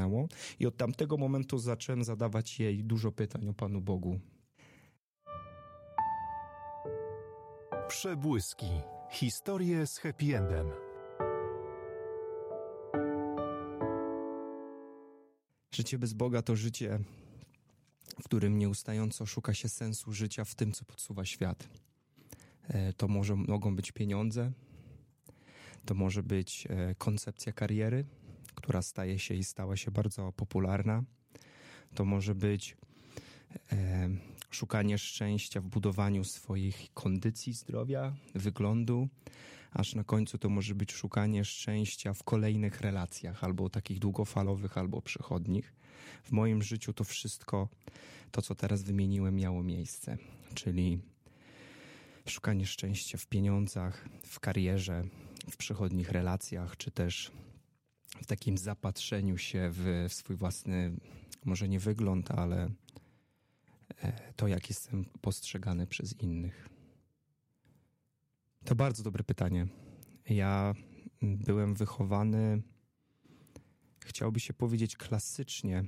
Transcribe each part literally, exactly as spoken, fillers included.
dotknęło i od tamtego momentu zacząłem zadawać jej dużo pytań o Panu Bogu. Przebłyski. Historie z happy endem. Życie bez Boga to życie, w którym nieustająco szuka się sensu życia w tym, co podsuwa świat. To może, mogą być pieniądze, to może być koncepcja kariery, która staje się i stała się bardzo popularna. To może być e, szukanie szczęścia w budowaniu swoich kondycji zdrowia, wyglądu, aż na końcu to może być szukanie szczęścia w kolejnych relacjach, albo takich długofalowych, albo przychodnich. W moim życiu to wszystko, to co teraz wymieniłem, miało miejsce, czyli szukanie szczęścia w pieniądzach, w karierze, w przychodnich relacjach, czy też w takim zapatrzeniu się w swój własny, może nie wygląd, ale to, jak jestem postrzegany przez innych. To bardzo dobre pytanie. Ja byłem wychowany, chciałoby się powiedzieć klasycznie,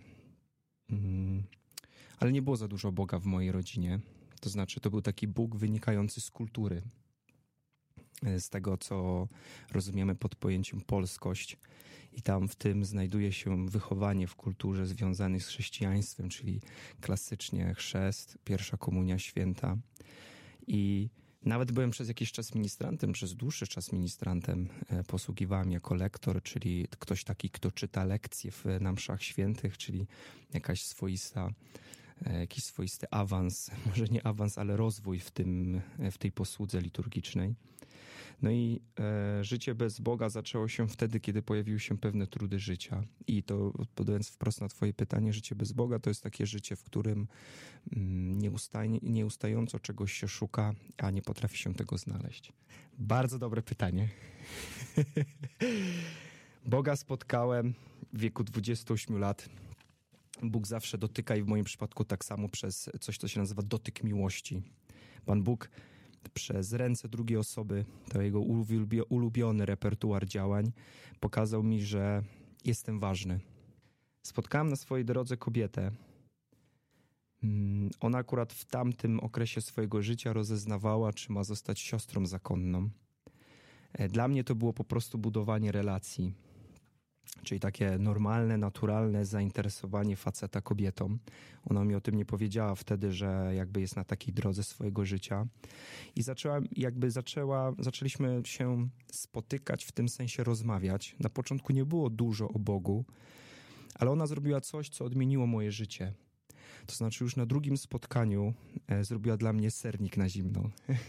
ale nie było za dużo Boga w mojej rodzinie. To znaczy, to był taki Bóg wynikający z kultury, z tego, co rozumiemy pod pojęciem polskość. I tam w tym znajduje się wychowanie w kulturze związane z chrześcijaństwem, czyli klasycznie chrzest, pierwsza komunia święta. I nawet byłem przez jakiś czas ministrantem, przez dłuższy czas ministrantem, posługiwałem jako lektor, czyli ktoś taki, kto czyta lekcje w, na mszach świętych, czyli jakaś swoista jakiś swoisty awans, może nie awans, ale rozwój w tym, w tej posłudze liturgicznej. No i e, życie bez Boga zaczęło się wtedy, kiedy pojawiły się pewne trudy życia. I to, odpowiadając wprost na twoje pytanie, życie bez Boga to jest takie życie, w którym mm, nieustaj, nieustająco czegoś się szuka, a nie potrafi się tego znaleźć. Bardzo dobre pytanie. Boga spotkałem w wieku dwudziestu ośmiu lat. Bóg zawsze dotyka i w moim przypadku tak samo przez coś, co się nazywa dotyk miłości. Pan Bóg przez ręce drugiej osoby, to jego ulubiony repertuar działań, pokazał mi, że jestem ważny. Spotkałem na swojej drodze kobietę. Ona akurat w tamtym okresie swojego życia rozeznawała, czy ma zostać siostrą zakonną. Dla mnie to było po prostu budowanie relacji. Czyli takie normalne, naturalne zainteresowanie faceta kobietą. Ona mi o tym nie powiedziała wtedy, że jakby jest na takiej drodze swojego życia. I zaczęła, jakby zaczęła, zaczęliśmy się spotykać, w tym sensie rozmawiać. Na początku nie było dużo o Bogu, ale ona zrobiła coś, co odmieniło moje życie. To znaczy już na drugim spotkaniu e, zrobiła dla mnie sernik na zimno.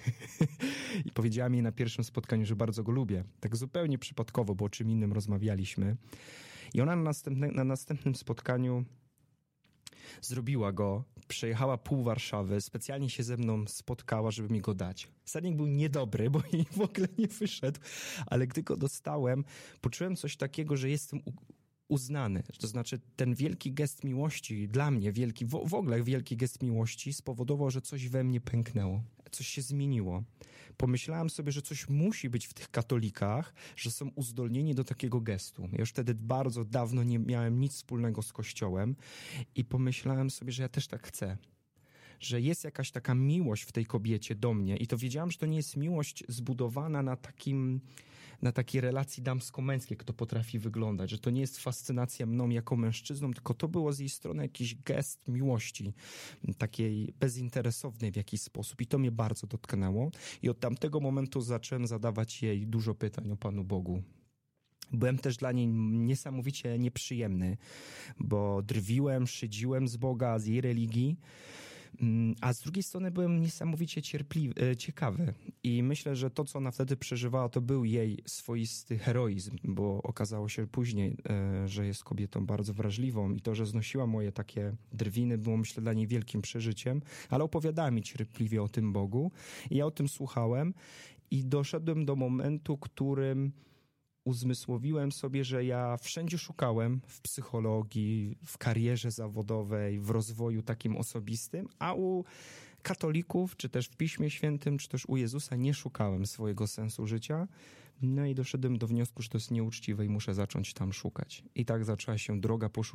I powiedziała mi na pierwszym spotkaniu, że bardzo go lubię. Tak zupełnie przypadkowo, bo o czym innym rozmawialiśmy. I ona na, następne, na następnym spotkaniu zrobiła go, przejechała pół Warszawy, specjalnie się ze mną spotkała, żeby mi go dać. Sernik był niedobry, bo jej w ogóle nie wyszedł, ale gdy go dostałem, poczułem coś takiego, że jestem u- uznany. To znaczy ten wielki gest miłości, dla mnie wielki, w, w ogóle wielki gest miłości spowodował, że coś we mnie pęknęło. Coś się zmieniło. Pomyślałem sobie, że coś musi być w tych katolikach, że są uzdolnieni do takiego gestu. Ja już wtedy bardzo dawno nie miałem nic wspólnego z Kościołem i pomyślałem sobie, że ja też tak chcę. Że jest jakaś taka miłość w tej kobiecie do mnie i to wiedziałam, że to nie jest miłość zbudowana na takim, na takiej relacji damsko-męskiej, jak to potrafi wyglądać, że to nie jest fascynacja mną jako mężczyzną, tylko to było z jej strony jakiś gest miłości, takiej bezinteresownej w jakiś sposób i to mnie bardzo dotknęło i od tamtego momentu zacząłem zadawać jej dużo pytań o Panu Bogu. Byłem też dla niej niesamowicie nieprzyjemny, bo drwiłem, szydziłem z Boga, z jej religii, a z drugiej strony byłem niesamowicie cierpliwy, ciekawy i myślę, że to, co ona wtedy przeżywała, to był jej swoisty heroizm, bo okazało się później, że jest kobietą bardzo wrażliwą i to, że znosiła moje takie drwiny, było, myślę, dla niej wielkim przeżyciem, ale opowiadała mi cierpliwie o tym Bogu i ja o tym słuchałem i doszedłem do momentu, którym uzmysłowiłem sobie, że ja wszędzie szukałem, w psychologii, w karierze zawodowej, w rozwoju takim osobistym, a u katolików, czy też w Piśmie Świętym, czy też u Jezusa nie szukałem swojego sensu życia. No i doszedłem do wniosku, że to jest nieuczciwe i muszę zacząć tam szukać. I tak zaczęła się droga poszukiwania